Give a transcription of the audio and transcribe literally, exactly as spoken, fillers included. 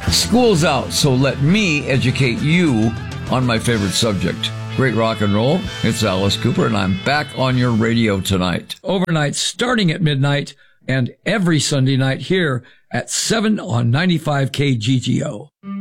School's out, so let me educate you on my favorite subject. Great rock and roll. It's Alice Cooper, and I'm back on your radio tonight. Overnight, starting at midnight, and every Sunday night here at seven on ninety-five K G G O.